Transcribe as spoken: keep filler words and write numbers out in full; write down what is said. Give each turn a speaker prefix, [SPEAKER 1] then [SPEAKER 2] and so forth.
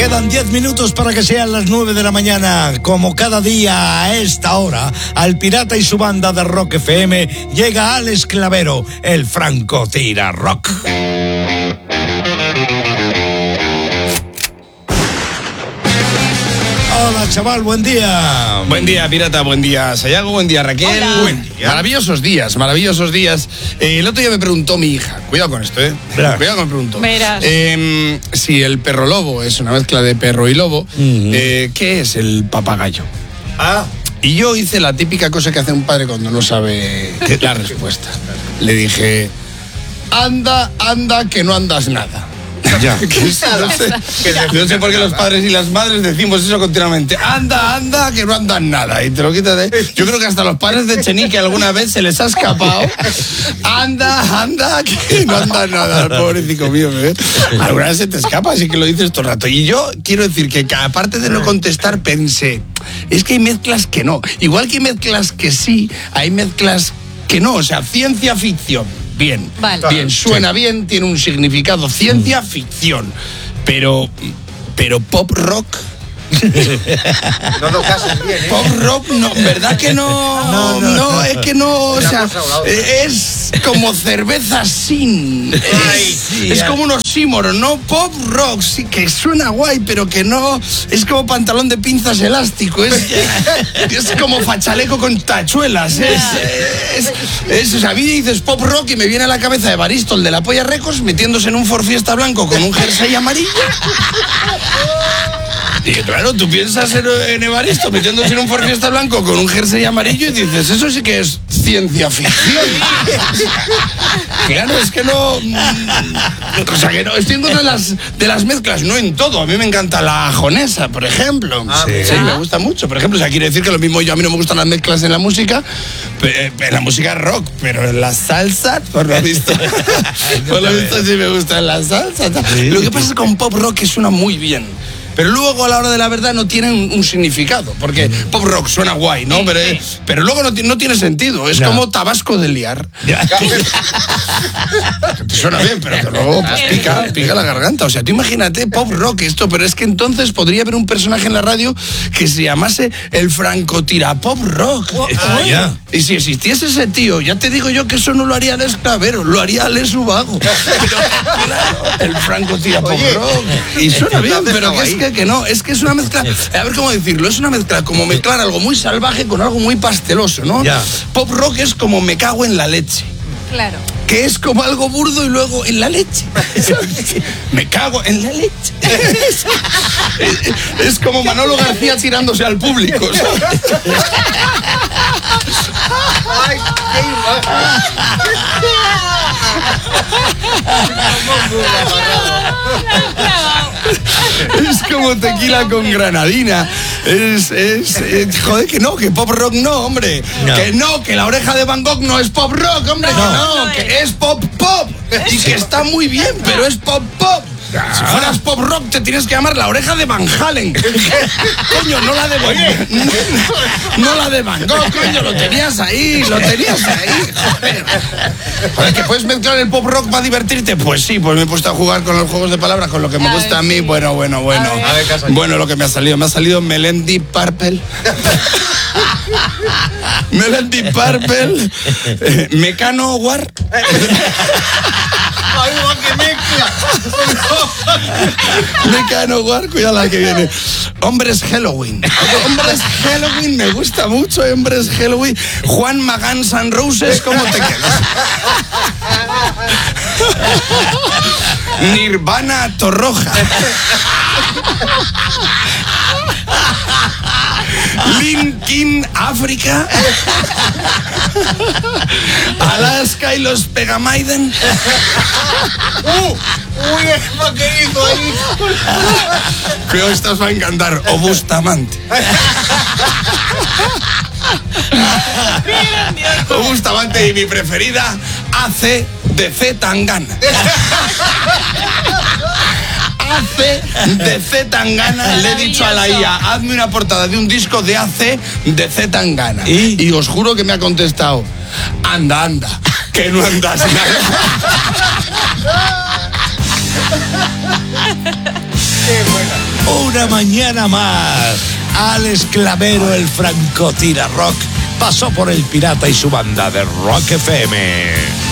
[SPEAKER 1] Quedan diez minutos para que sean las nueve de la mañana. Como cada día a esta hora, al Pirata y su banda de Rock F M llega Alex Clavero, el Franco Tira Rock. Hola, chaval, buen día.
[SPEAKER 2] Buen día, Pirata, buen día, Sayago, buen día, Raquel.
[SPEAKER 3] Hola.
[SPEAKER 2] Buen día. Maravillosos días, maravillosos días. Eh, el otro día me preguntó mi hija, cuidado con esto, ¿eh?
[SPEAKER 1] Verás.
[SPEAKER 2] Cuidado con me preguntó.
[SPEAKER 3] Verás.
[SPEAKER 2] Eh, si el perro lobo es una mezcla de perro y lobo, uh-huh. eh, ¿qué es el papagayo?
[SPEAKER 1] Ah.
[SPEAKER 2] Y yo hice la típica cosa que hace un padre cuando no sabe la respuesta. Le dije, anda, anda, que no andas nada.
[SPEAKER 1] Ya.
[SPEAKER 2] Que sí, no, sé, no sé por qué los padres y las madres decimos eso continuamente. Anda, anda, que no andan nada. Y te lo quitas de... Yo creo que hasta los padres de Chenique alguna vez se les ha escapado. Anda, anda, que no andan nada. Pobrecito mío, ¿eh? Alguna vez se te escapa, así que lo dices todo el rato. Y yo quiero decir que aparte de no contestar, pensé, es que hay mezclas que no. Igual que hay mezclas que sí, hay mezclas que no. O sea, ciencia ficción. Bien,
[SPEAKER 3] vale.
[SPEAKER 2] bien, suena sí. bien, tiene un significado, ciencia ficción, pero, pero pop rock.
[SPEAKER 4] No lo cases bien, ¿eh?
[SPEAKER 2] Pop rock, no, ¿verdad que no?
[SPEAKER 1] No, no,
[SPEAKER 2] no, es que no, o sea,
[SPEAKER 4] eh,
[SPEAKER 2] es como cerveza sin.
[SPEAKER 4] Ay,
[SPEAKER 2] Es,
[SPEAKER 4] sí,
[SPEAKER 2] es
[SPEAKER 4] ya.
[SPEAKER 2] como un oxímoron, ¿no? Pop rock, sí, que suena guay, pero que no. Es como pantalón de pinzas elástico, es, es como fachaleco con tachuelas. Es, es, es, o sea, a mí dices pop rock y me viene a la cabeza Evaristo, el de la Polla Records, metiéndose en un Ford Fiesta blanco con un jersey amarillo. Y claro, tú piensas en, en Evaristo metiéndose en un Ford Fiesta blanco con un jersey amarillo y dices, eso sí que es ciencia ficción. Claro, es que no... O sea, que no, estoy en contra de las, de las mezclas, no en todo. A mí me encanta la jonesa, por ejemplo.
[SPEAKER 4] Ah,
[SPEAKER 2] sí, sí, me gusta mucho. Por ejemplo, o sea, quiere decir que lo mismo yo, a mí no me gustan las mezclas en la música, en la música rock, pero en la salsa, por lo visto, por lo visto sí me gusta la salsa. Sí. Lo que pasa es que con pop rock que suena muy bien. Pero luego a la hora de la verdad no tienen un, un significado, porque mm. pop rock suena guay, ¿no? Pero, pero luego no, no tiene sentido, es no. como tabasco de liar. Suena bien, pero que luego pues, pica, pica la garganta. O sea, tú imagínate pop rock esto, pero es que entonces podría haber un personaje en la radio que se llamase el Francotira Pop Rock.
[SPEAKER 1] Ah, yeah.
[SPEAKER 2] Y si existiese ese tío, ya te digo yo que eso no lo haría Alex Clavero, lo haría Alex Ubago. El Francotira Pop
[SPEAKER 4] Oye,
[SPEAKER 2] Rock. Y suena bien, pero que es que que no, es que es una mezcla, a ver cómo decirlo, es una mezcla como mezclar algo muy salvaje con algo muy pasteloso, ¿no?
[SPEAKER 1] Yeah.
[SPEAKER 2] Pop rock es como me cago en la leche.
[SPEAKER 3] Claro.
[SPEAKER 2] Que es como algo burdo y luego en la leche. Me cago en la leche. Es, es como Manolo García tirándose al público, ¿sabes?
[SPEAKER 4] Ay, qué
[SPEAKER 2] Es como tequila con granadina. Es, es, es, joder, que no, que pop rock no, hombre. No. Que no, que la oreja de Van Gogh no es pop rock, hombre. No, que no, no que es pop pop. Y que está muy bien, pero es pop pop. Ah. Si fueras pop rock te tienes que llamar la oreja de Van Halen. Coño, no la de Van no, no la de Van Gogh, coño, lo tenías ahí, lo tenías ahí. Joder. Joder, que puedes mezclar el pop rock para divertirte. Pues sí, pues me he puesto a jugar con los juegos de palabras, con lo que me a gusta ver, a mí. Sí. Bueno, bueno, bueno. A ver. A ver, bueno, lo que me ha salido, me ha salido Melendi Purple. Melendi Purple. Eh, Mecano War.
[SPEAKER 4] ¡Ay, qué mezcla!
[SPEAKER 2] Mecano War, cuidado la que viene. Hombres Halloween. Hombres Halloween, me gusta mucho. Hombres Halloween. Juan Magán San Roses, ¿cómo te quedas? Nirvana Torroja. Linkin África. Alaska y los Pegamaiden.
[SPEAKER 4] Uh, uy, ¿qué hizo ahí?
[SPEAKER 2] Creo que esta os va a encantar. O Bustamante. O Bustamante y mi preferida, A C de C Tangana. A C de C Tangana. Le he dicho a la I A, hazme una portada de un disco de A C de C Tangana. ¿Y? Y os juro que me ha contestado, anda, anda, que no andas nada.
[SPEAKER 4] Qué buena.
[SPEAKER 1] Una mañana más, Alex Clavero, el francotira rock, pasó por el Pirata y su banda de Rock F M.